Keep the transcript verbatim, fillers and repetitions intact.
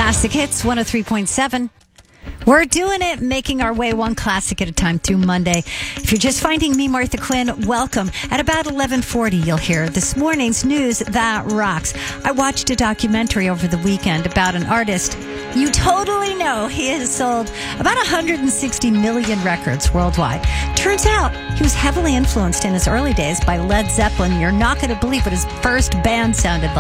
Classic Hits one oh three point seven. We're doing it, making our way one classic at a time through Monday. If you're just finding me, Martha Quinn, welcome. At about eleven forty, you'll hear this morning's news that rocks. I watched a documentary over the weekend about an artist you totally know. He has sold about one hundred sixty million records worldwide. Turns out he was heavily influenced in his early days by Led Zeppelin. You're not going to believe what his first band sounded like.